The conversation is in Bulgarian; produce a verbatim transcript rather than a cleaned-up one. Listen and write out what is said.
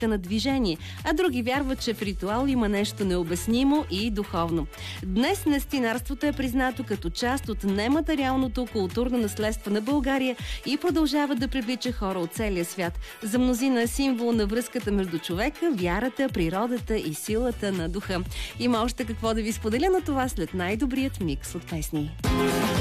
на движение, а други вярват, че в ритуал има нещо необяснимо и духовно. Днес нестинарството е признато като част от нематериалното културно наследство на България и продължава да привлича хора от целия свят. За мнозина е символ на връзката между човека, вярата, природата и силата на духа. Има още какво да ви споделя, на това след най-добрият микс от песни.